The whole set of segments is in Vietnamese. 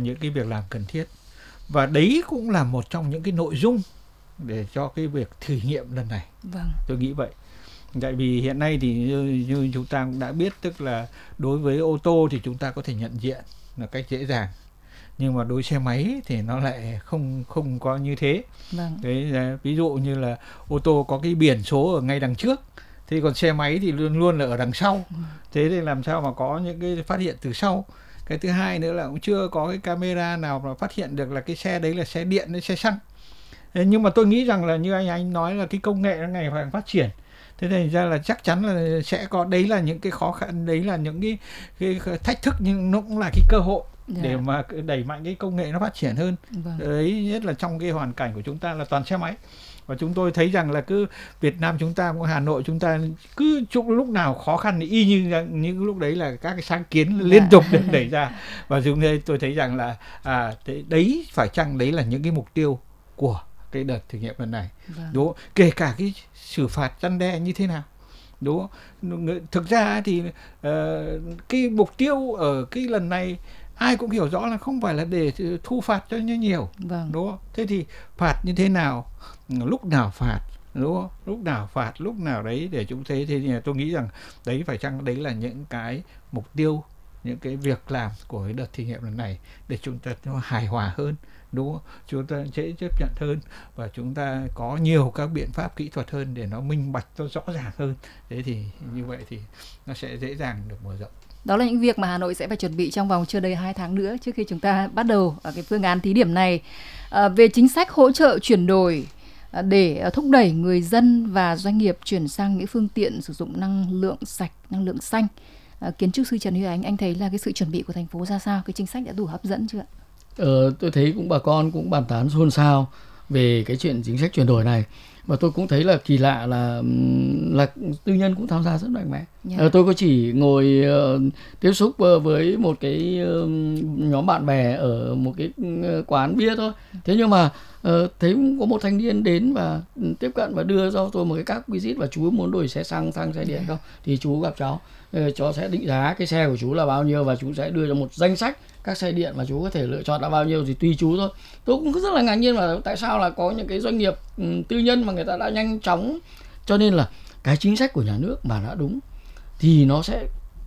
những cái việc làm cần thiết. Và đấy cũng là một trong những cái nội dung để cho cái việc thử nghiệm lần này. Vâng. Tôi nghĩ vậy. Tại vì hiện nay thì như chúng ta cũng đã biết, tức là đối với ô tô thì chúng ta có thể nhận diện là cách dễ dàng. Nhưng mà đối xe máy thì nó lại không có như thế. Vâng. Đấy, ví dụ như là ô tô có cái biển số ở ngay đằng trước, thế còn xe máy thì luôn luôn là ở đằng sau. Thế thì làm sao mà có những cái phát hiện từ sau. Cái thứ hai nữa là cũng chưa có cái camera nào mà phát hiện được là cái xe đấy là xe điện hay xe xăng. Nhưng mà tôi nghĩ rằng là như anh nói là cái công nghệ nó ngày càng phát triển. Thế thành ra là chắc chắn là sẽ có, đấy là những cái khó khăn, đấy là những cái thách thức, nhưng nó cũng là cái cơ hội để mà đẩy mạnh cái công nghệ nó phát triển hơn. Đấy, nhất là trong cái hoàn cảnh của chúng ta là toàn xe máy. Và chúng tôi thấy rằng là cứ Việt Nam chúng ta, Hà Nội chúng ta cứ lúc nào khó khăn thì y như những lúc đấy là các cái sáng kiến liên tục được đẩy ra. Và tôi thấy rằng là đấy phải chăng đấy là những cái mục tiêu của cái đợt thử nghiệm lần này. Đúng không? Kể cả cái xử phạt răn đe như thế nào. Đúng không? Thực ra thì cái mục tiêu ở cái lần này ai cũng hiểu rõ là không phải là để thu phạt cho nhiều. Đúng không? Thế thì phạt như thế nào, lúc nào phạt, đúng không? Lúc nào phạt, lúc nào đấy để chúng thấy. Thế thì tôi nghĩ rằng đấy phải chăng đấy là những cái mục tiêu, những cái việc làm của cái đợt thử nghiệm lần này để chúng ta nó hài hòa hơn, đúng không? Chúng ta dễ chấp nhận hơn và chúng ta có nhiều các biện pháp kỹ thuật hơn để nó minh bạch, nó rõ ràng hơn. Thế thì như vậy thì nó sẽ dễ dàng được mở rộng. Đó là những việc mà Hà Nội sẽ phải chuẩn bị trong vòng chưa đầy 2 tháng nữa trước khi chúng ta bắt đầu ở cái phương án thí điểm này. Về chính sách hỗ trợ chuyển đổi để thúc đẩy người dân và doanh nghiệp chuyển sang những phương tiện sử dụng năng lượng sạch, năng lượng xanh, kiến trúc sư Trần Huy Ánh, anh thấy là cái sự chuẩn bị của thành phố ra sao? Cái chính sách đã đủ hấp dẫn chưa ạ? Tôi thấy cũng bà con cũng bàn tán xôn xao về cái chuyện chính sách chuyển đổi này. Và tôi cũng thấy là kỳ lạ là tư nhân cũng tham gia rất mạnh mẽ. Tôi có chỉ ngồi tiếp xúc với một cái nhóm bạn bè ở một cái quán bia thôi. Thế nhưng mà thấy có một thanh niên đến và tiếp cận và đưa cho tôi một cái các visit và chú muốn đổi xe xăng sang xe điện không? Thì chú gặp cháu sẽ định giá cái xe của chú là bao nhiêu và chú sẽ đưa cho một danh sách các xe điện mà chú có thể lựa chọn là bao nhiêu thì tùy chú thôi. Tôi cũng rất là ngạc nhiên là tại sao là có những cái doanh nghiệp tư nhân mà người ta đã nhanh chóng. Cho nên là cái chính sách của nhà nước mà đã đúng thì nó sẽ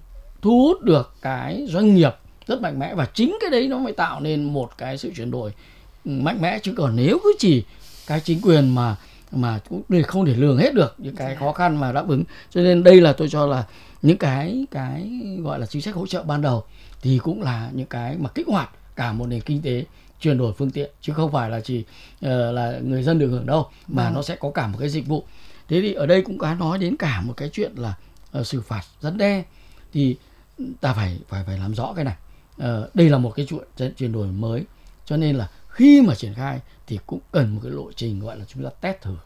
thu hút được cái doanh nghiệp rất mạnh mẽ, và chính cái đấy nó mới tạo nên một cái sự chuyển đổi mạnh mẽ. Chứ còn nếu cứ chỉ cái chính quyền mà cũng không thể lường hết được những cái khó khăn mà đáp ứng. Cho nên đây là tôi cho là những cái gọi là chính sách hỗ trợ ban đầu thì cũng là những cái mà kích hoạt cả một nền kinh tế chuyển đổi phương tiện, chứ không phải là chỉ là người dân được hưởng đâu, mà nó sẽ có cả một cái dịch vụ. Thế thì ở đây cũng có nói đến cả một cái chuyện là xử phạt răn đe, thì ta phải làm rõ cái này. Đây là một cái chuyện chuyển đổi mới, cho nên là khi mà triển khai thì cũng cần một cái lộ trình gọi là chúng ta test thử.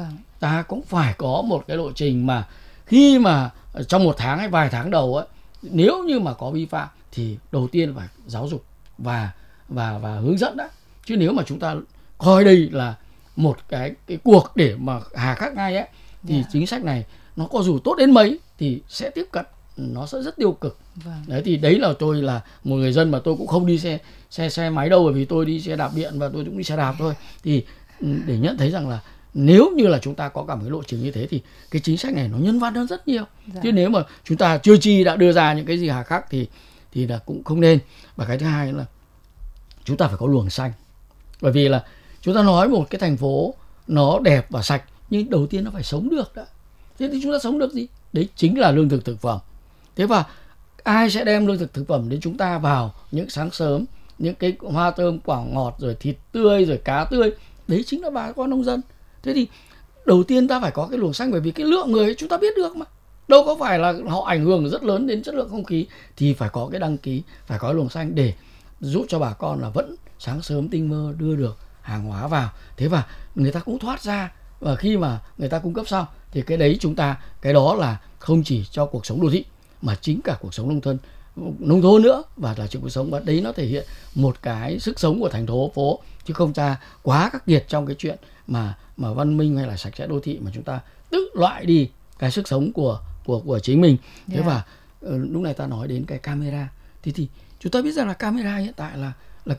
Ta cũng phải có một cái lộ trình mà khi mà trong một tháng hay vài tháng đầu ấy, nếu như mà có vi phạm thì đầu tiên phải giáo dục và hướng dẫn đã. Chứ nếu mà chúng ta coi đây là một cái cuộc để mà hà khắc ngay ấy, thì chính sách này nó có dù tốt đến mấy thì sẽ tiếp cận nó sẽ rất tiêu cực. Đấy thì đấy là tôi là một người dân mà tôi cũng không đi xe máy đâu, bởi vì tôi đi xe đạp điện và tôi cũng đi xe đạp thôi. Thì để nhận thấy rằng là nếu như là chúng ta có cả một cái lộ trình như thế thì cái chính sách này nó nhân văn hơn rất nhiều. Chứ nếu mà chúng ta chưa chi đã đưa ra những cái gì hà khắc thì là cũng không nên. Và cái thứ hai là chúng ta phải có luồng xanh. Bởi vì là chúng ta nói một cái thành phố nó đẹp và sạch, nhưng đầu tiên nó phải sống được đã. Thế thì chúng ta sống được gì? Đấy chính là lương thực thực phẩm. Thế và ai sẽ đem lương thực thực phẩm đến chúng ta vào những sáng sớm, những cái hoa thơm quả ngọt, rồi thịt tươi, rồi cá tươi? Đấy chính là bà con nông dân. Thế thì đầu tiên ta phải có cái luồng xanh, bởi vì cái lượng người ấy chúng ta biết được mà. Đâu có phải là họ ảnh hưởng rất lớn đến chất lượng không khí, thì phải có cái đăng ký, phải có luồng xanh để giúp cho bà con là vẫn sáng sớm tinh mơ đưa được hàng hóa vào. Thế và người ta cũng thoát ra, và khi mà người ta cung cấp xong thì cái đấy cái đó là không chỉ cho cuộc sống đô thị mà chính cả cuộc sống nông thôn nữa, và là cuộc sống, và đấy nó thể hiện một cái sức sống của thành phố, chứ không ta quá khắc nghiệt trong cái chuyện mà văn minh hay là sạch sẽ đô thị mà chúng ta tự loại đi cái sức sống của chính mình. Thế và lúc này ta nói đến cái camera thì chúng ta biết rằng là camera hiện tại là